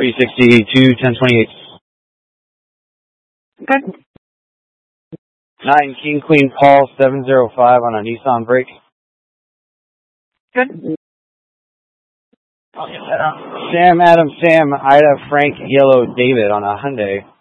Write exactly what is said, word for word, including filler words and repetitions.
three sixty-two, ten twenty-eight. Good. nine King Queen Paul, seven zero five on a Nissan break. Good. Sam Adam Sam Ida Frank Yellow David on a Hyundai.